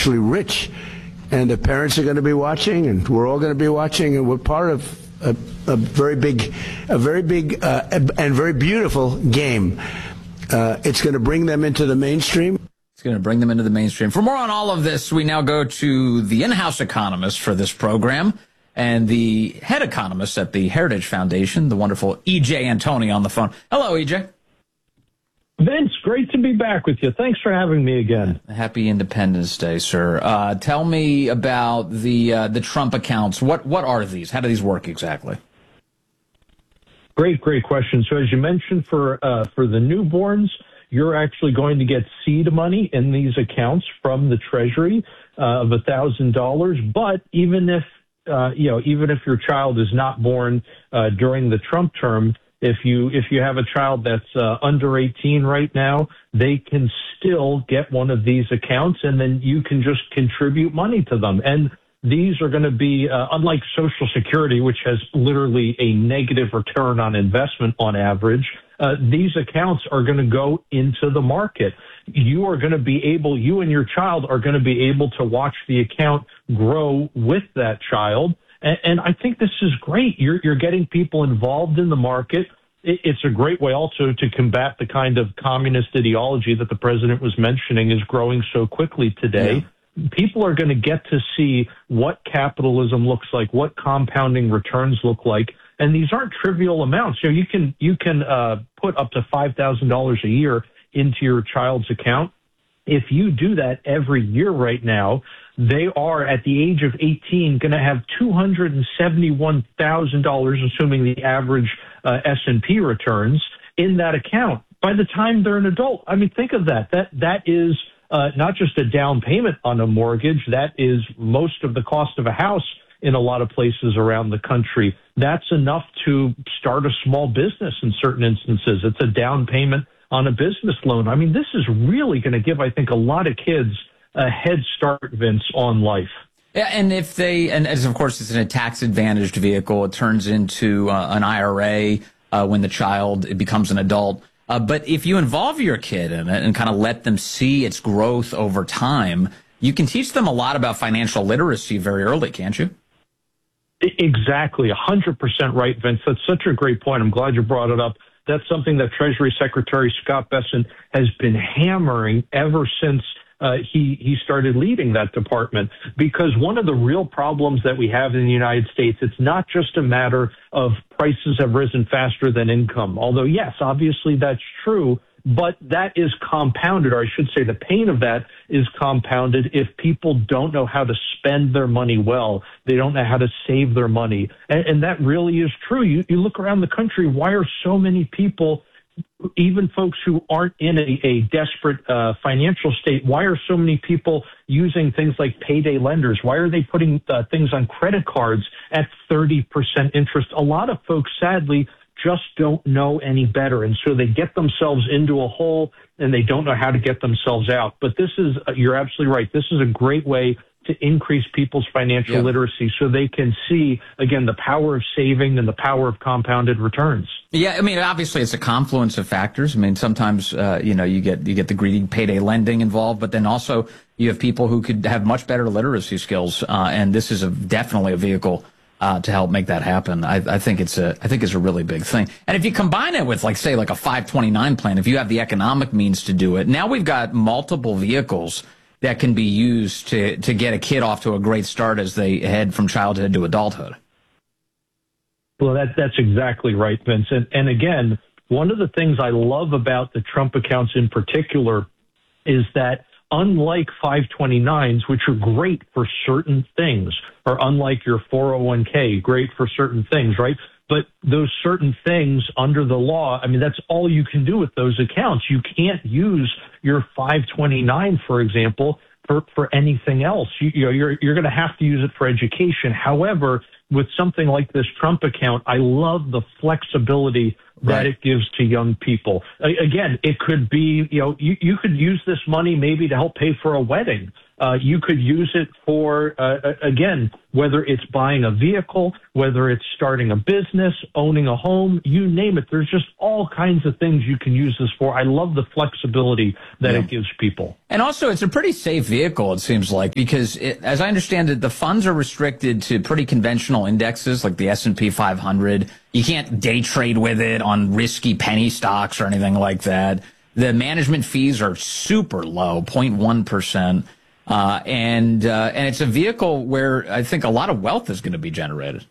actually rich. And the parents are going to be watching, and we're all going to be watching, and we're part of a very big and very beautiful game. It's going to bring them into the mainstream. It's going to bring them into the mainstream. For more on all of this, we now go to the in-house economist for this program and the head economist at the Heritage Foundation, the wonderful E.J. Antoni on the phone. Hello, E.J. Vince, great to be back with you. Thanks for having me again. Happy Independence Day, sir. Tell me about the Trump accounts. What are these? How do these work exactly? Great question. So as you mentioned, for the newborns, you're actually going to get seed money in these accounts from the Treasury of $1,000. But even if your child is not born during the Trump term, if you have a child that's under 18 right now, they can still get one of these accounts, and then you can just contribute money to them. And these are going to be, unlike Social Security, which has literally a negative return on investment on average, these accounts are going to go into the market. You and your child are going to be able to watch the account grow with that child. And I think this is great. You're getting people involved in the market. It's a great way also to combat the kind of communist ideology that the president was mentioning is growing so quickly today. Yeah. People are going to get to see what capitalism looks like, what compounding returns look like. And these aren't trivial amounts. You can put up to $5,000 a year into your child's account. If you do that every year right now, they are, at the age of 18, going to have $271,000, assuming the average S&P returns, in that account by the time they're an adult. I mean, think of that. That is not just a down payment on a mortgage. That is most of the cost of a house in a lot of places around the country. That's enough to start a small business in certain instances. It's a down payment on a business loan. I mean, this is really going to give, I think, a lot of kids a head start, Vince, on life. Yeah, and as of course it's in a tax-advantaged vehicle, it turns into an IRA when the child becomes an adult. But if you involve your kid in it and kind of let them see its growth over time, you can teach them a lot about financial literacy very early, can't you? Exactly, 100% right, Vince. That's such a great point. I'm glad you brought it up. That's something that Treasury Secretary Scott Bessent has been hammering ever since he started leading that department, because one of the real problems that we have in the United States, it's not just a matter of prices have risen faster than income, although, yes, obviously that's true, but that is compounded, or I should say the pain of that is compounded if people don't know how to spend their money well. They don't know how to save their money. And that really is true. You look around the country, why are so many people, even folks who aren't in a desperate financial state, why are so many people using things like payday lenders? Why are they putting things on credit cards at 30% interest? A lot of folks, sadly, just don't know any better. And so they get themselves into a hole and they don't know how to get themselves out. But this is, you're absolutely right. This is a great way to increase people's financial literacy so they can see, again, the power of saving and the power of compounded returns. Yeah, I mean, obviously it's a confluence of factors. I mean, sometimes, you get the greedy payday lending involved, but then also you have people who could have much better literacy skills. And this is definitely a vehicle to help make that happen. I think it's a really big thing. And if you combine it with, say, like a 529 plan, if you have the economic means to do it, now we've got multiple vehicles that can be used to get a kid off to a great start as they head from childhood to adulthood. Well, that's exactly right, Vince. And again, one of the things I love about the Trump accounts in particular is that unlike 529s, which are great for certain things, or unlike your 401k, great for certain things, right? But those certain things under the law, I mean, that's all you can do with those accounts. You can't use your 529, for example, for anything else. You're going to have to use it for education. However, with something like this Trump account, I love the flexibility that it gives to young people. Again, it could be, you could use this money maybe to help pay for a wedding. You could use it for, again, whether it's buying a vehicle, whether it's starting a business, owning a home, you name it. There's just all kinds of things you can use this for. I love the flexibility that it gives people. And also, it's a pretty safe vehicle, it seems like, because as I understand it, the funds are restricted to pretty conventional indexes like the S&P 500. You can't day trade with it on risky penny stocks or anything like that. The management fees are super low, 0.1%. And it's a vehicle where I think a lot of wealth is going to be generated.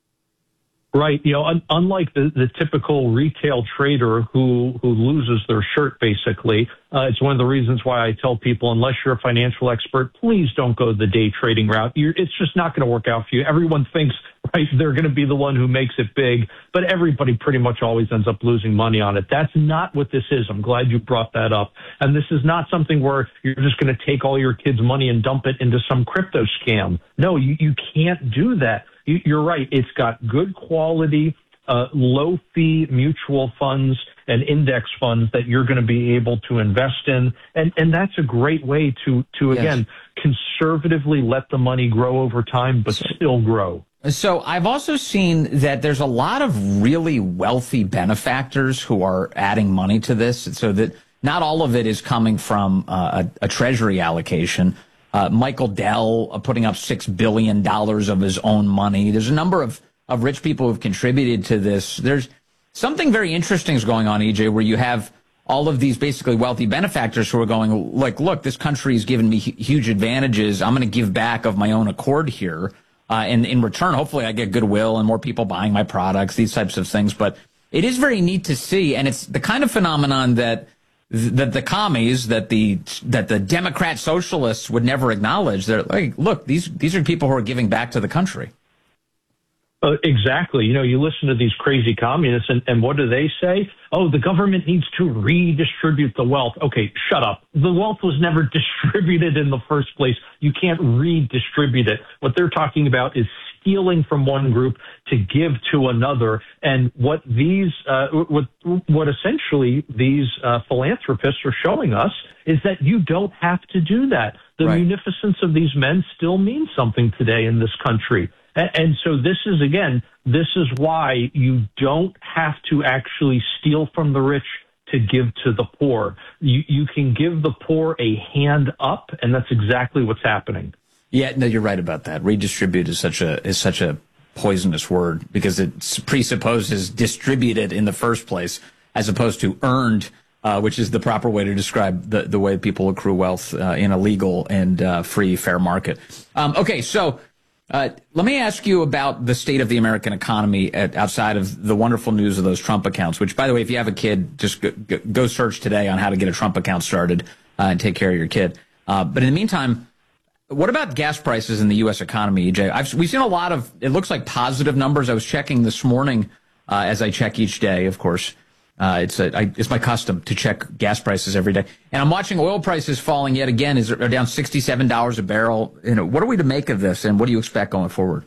Right. Unlike the typical retail trader who loses their shirt, basically, it's one of the reasons why I tell people, unless you're a financial expert, please don't go the day trading route. It's just not going to work out for you. Everyone thinks, right, they're going to be the one who makes it big, but everybody pretty much always ends up losing money on it. That's not what this is. I'm glad you brought that up. And this is not something where you're just going to take all your kids' money and dump it into some crypto scam. No, you can't do that. You're right. It's got good quality, low fee mutual funds and index funds that you're going to be able to invest in. And that's a great way to again, conservatively let the money grow over time, but still grow. So I've also seen that there's a lot of really wealthy benefactors who are adding money to this, so that not all of it is coming from a treasury allocation. Michael Dell putting up $6 billion of his own money. There's a number of rich people who've contributed to this. There's something very interesting is going on, EJ, where you have all of these basically wealthy benefactors who are going, like, look, this country has given me huge advantages. I'm going to give back of my own accord here. And in return, hopefully I get goodwill and more people buying my products, these types of things. But it is very neat to see. And it's the kind of phenomenon that the commies, that the Democrat socialists would never acknowledge. They're like, look, these are people who are giving back to the country. Exactly. You listen to these crazy communists and what do they say? Oh, the government needs to redistribute the wealth. Okay, shut up. The wealth was never distributed in the first place. You can't redistribute it. What they're talking about is stealing from one group to give to another. And what what essentially these philanthropists are showing us is that you don't have to do that. The munificence of these men still means something today in this country. And so this is why you don't have to actually steal from the rich to give to the poor. You can give the poor a hand up, and that's exactly what's happening. Yeah, no, you're right about that. Redistribute is such a poisonous word because it presupposes distributed in the first place as opposed to earned, which is the proper way to describe the way people accrue wealth in a legal and free, fair market. Okay, so let me ask you about the state of the American economy outside of the wonderful news of those Trump accounts, which, by the way, if you have a kid, just go search today on how to get a Trump account started and take care of your kid. But in the meantime, what about gas prices in the U.S. economy, EJ? We've seen a lot of, it looks like positive numbers. I was checking this morning, as I check each day, of course. It's my custom to check gas prices every day. And I'm watching oil prices falling yet again. Are down $67 a barrel. What are we to make of this, and what do you expect going forward?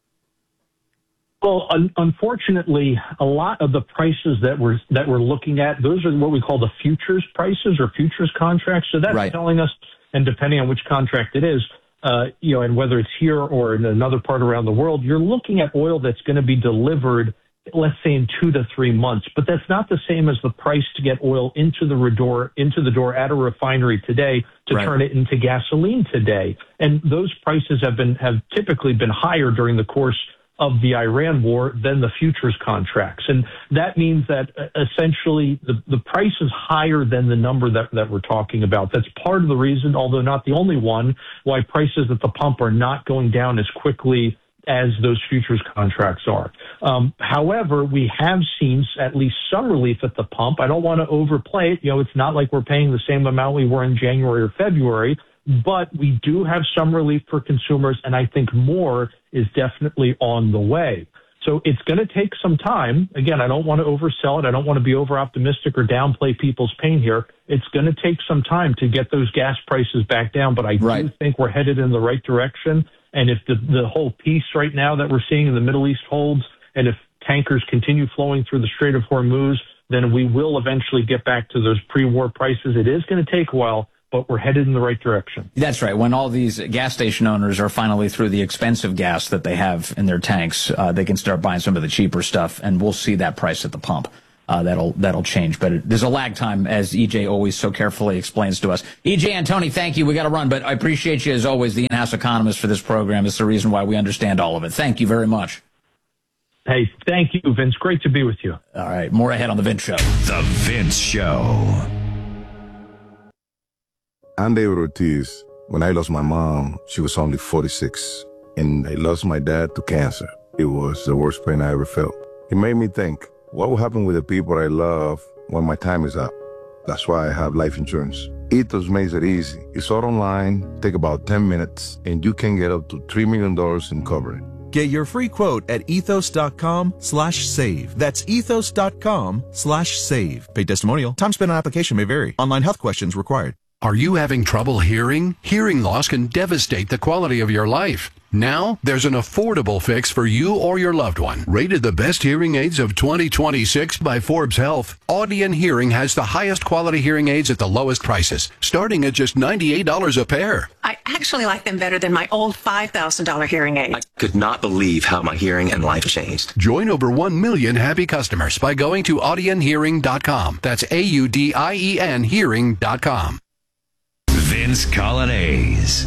Well, unfortunately, a lot of the prices that we're looking at, those are what we call the futures prices or futures contracts. So that's telling us, and depending on which contract it is, and whether it's here or in another part around the world, you're looking at oil that's going to be delivered, let's say, in 2 to 3 months. But that's not the same as the price to get oil into the door at a refinery today to turn it into gasoline today. And those prices have typically been higher during the course of the Iran war than the futures contracts. And that means that essentially the price is higher than the number that we're talking about. That's part of the reason, although not the only one, why prices at the pump are not going down as quickly as those futures contracts are. However, we have seen at least some relief at the pump. I don't want to overplay it. It's not like we're paying the same amount we were in January or February, but we do have some relief for consumers, and I think more is definitely on the way. So it's going to take some time. Again, I don't want to oversell it. I don't want to be over-optimistic or downplay people's pain here. It's going to take some time to get those gas prices back down, but I do think we're headed in the right direction. And if the whole peace right now that we're seeing in the Middle East holds, and if tankers continue flowing through the Strait of Hormuz, then we will eventually get back to those pre-war prices. It is going to take a while, but we're headed in the right direction. That's right. When all these gas station owners are finally through the expensive gas that they have in their tanks, they can start buying some of the cheaper stuff, and we'll see that price at the pump. That'll change, but there's a lag time, as EJ always so carefully explains to us. EJ and Tony, thank you. We got to run, but I appreciate you as always, the in-house economist for this program. It's the reason why we understand all of it. Thank you very much. Hey, thank you, Vince. Great to be with you. All right, more ahead on the Vince Show. The Vince Show. I'm David Ortiz. When I lost my mom, she was only 46, and I lost my dad to cancer. It was the worst pain I ever felt. It made me think, what will happen with the people I love when my time is up? That's why I have life insurance. Ethos makes it easy. It's all online, take about 10 minutes, and you can get up to $3 million in coverage. Get your free quote at ethos.com/save. That's ethos.com/save. Paid testimonial. Time spent on application may vary. Online health questions required. Are you having trouble hearing? Hearing loss can devastate the quality of your life. Now, there's an affordable fix for you or your loved one. Rated the best hearing aids of 2026 by Forbes Health, Audion Hearing has the highest quality hearing aids at the lowest prices, starting at just $98 a pair. I actually like them better than my old $5,000 hearing aid. I could not believe how my hearing and life changed. Join over 1 million happy customers by going to audionhearing.com. That's AUDIEN hearing.com. Vince Colonnese.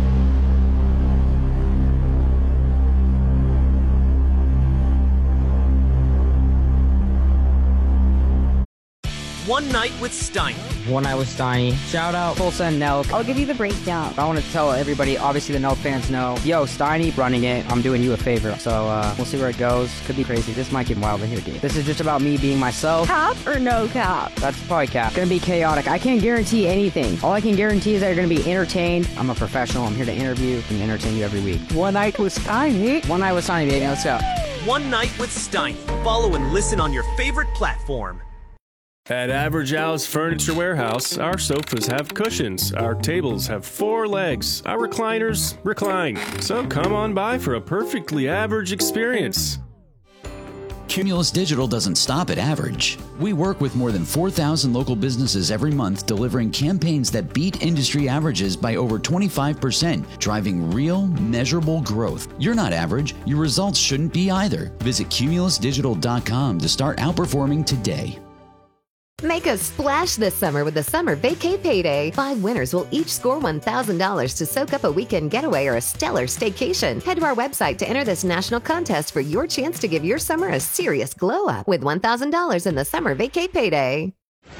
One Night with Steiny. One Night with Steiny. Shout out Tulsa and Nelk. I'll give you the breakdown. I want to tell everybody, obviously the Nelk fans know, yo, Steiny running it. I'm doing you a favor. So we'll see where it goes. Could be crazy. This might get wild in here, dude. This is just about me being myself. Cap or no cap? That's probably cap. Gonna be chaotic. I can't guarantee anything. All I can guarantee is that you're gonna be entertained. I'm a professional. I'm here to interview and entertain you every week. One Night with Steiny. One Night with Steiny, baby. Let's go. One Night with Steiny. Follow and listen on your favorite platform. At Average Al's Furniture Warehouse, our sofas have cushions, our tables have 4 legs, our recliners recline. So come on by for a perfectly average experience. Cumulus Digital doesn't stop at average. We work with more than 4,000 local businesses every month, delivering campaigns that beat industry averages by over 25%, driving real, measurable growth. You're not average. Your results shouldn't be either. Visit cumulusdigital.com to start outperforming today. Make a splash this summer with the Summer Vacay Payday. 5 winners will each score $1,000 to soak up a weekend getaway or a stellar staycation. Head to our website to enter this national contest for your chance to give your summer a serious glow up with $1,000 in the Summer Vacay Payday.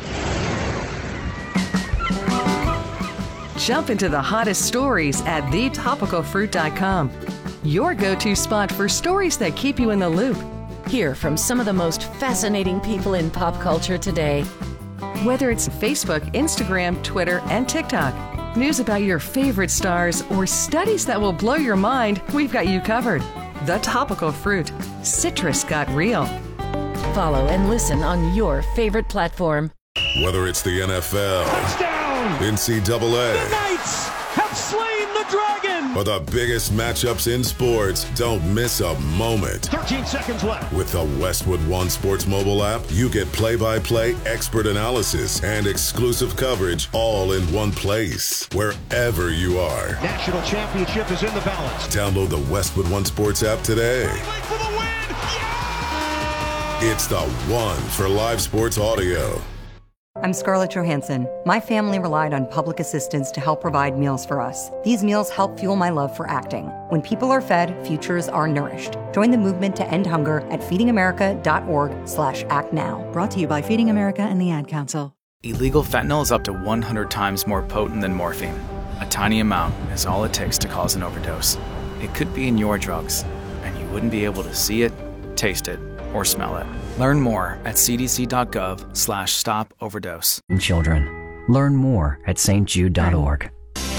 Jump into the hottest stories at thetopicalfruit.com. Your go-to spot for stories that keep you in the loop. Hear from some of the most fascinating people in pop culture today. Whether it's Facebook, Instagram, Twitter, and TikTok, news about your favorite stars, or studies that will blow your mind, we've got you covered. The Topical Fruit. Citrus got real. Follow and listen on your favorite platform. Whether it's the NFL, touchdown, NCAA, the Knights have slain the dragon, or the biggest matchups in sports, don't miss a moment. 13 seconds left. With the Westwood One Sports mobile app, you get play-by-play expert analysis and exclusive coverage all in one place, wherever you are. National championship is in the balance. Download the Westwood One Sports app today. For the win. Yeah! It's the one for live sports audio. I'm Scarlett Johansson. My family relied on public assistance to help provide meals for us. These meals help fuel my love for acting. When people are fed, futures are nourished. Join the movement to end hunger at feedingamerica.org/actnow. Brought to you by Feeding America and the Ad Council. Illegal fentanyl is up to 100 times more potent than morphine. A tiny amount is all it takes to cause an overdose. It could be in your drugs, and you wouldn't be able to see it, taste it, or smell it. Learn more at cdc.gov/stop-overdose. Children. Learn more at stjude.org.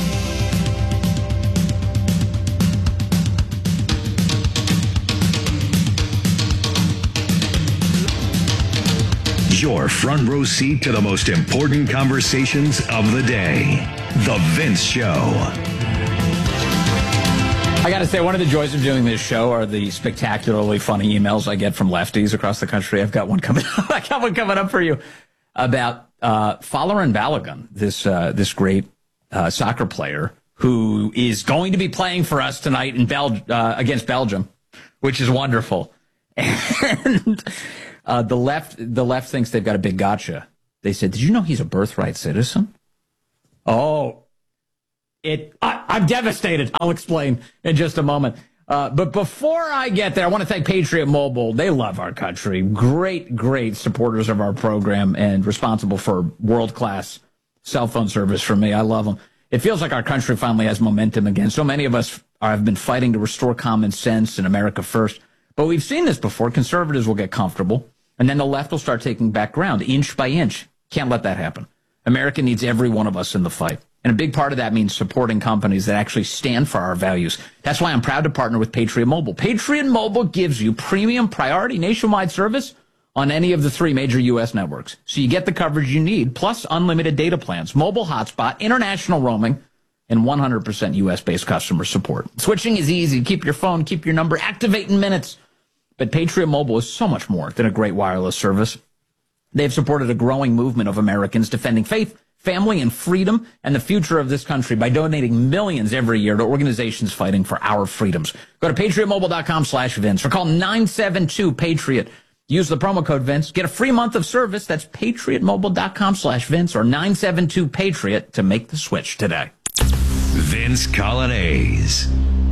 Your front row seat to the most important conversations of the day. The Vince Show. I got to say, one of the joys of doing this show are the spectacularly funny emails I get from lefties across the country. I've got one coming. I got one coming up for you about Folarin Balogun, this great soccer player who is going to be playing for us tonight in against Belgium, which is wonderful. And the left thinks they've got a big gotcha. They said, "Did you know he's a birthright citizen?" Oh, I'm devastated. I'll explain in just a moment. But before I get there, I want to thank Patriot Mobile. They love our country. Great supporters of our program and responsible for world-class cell phone service for me. I love them. It feels like our country finally has momentum again. So many of us have been fighting to restore common sense and America first. But we've seen this before. Conservatives will get comfortable, and then the left will start taking back ground inch by inch. Can't let that happen. America needs every one of us in the fight. And a big part of that means supporting companies that actually stand for our values. That's why I'm proud to partner with Patriot Mobile. Patriot Mobile gives you premium priority nationwide service on any of the 3 major U.S. networks. So you get the coverage you need, plus unlimited data plans, mobile hotspot, international roaming, and 100% U.S.-based customer support. Switching is easy. Keep your phone, keep your number, activate in minutes. But Patriot Mobile is so much more than a great wireless service. They've supported a growing movement of Americans defending faith, family, and freedom and the future of this country by donating millions every year to organizations fighting for our freedoms. Go to patriotmobile.com/Vince or call 972-PATRIOT. Use the promo code Vince. Get a free month of service. That's patriotmobile.com/Vince or 972-PATRIOT to make the switch today. Vince Coglianese.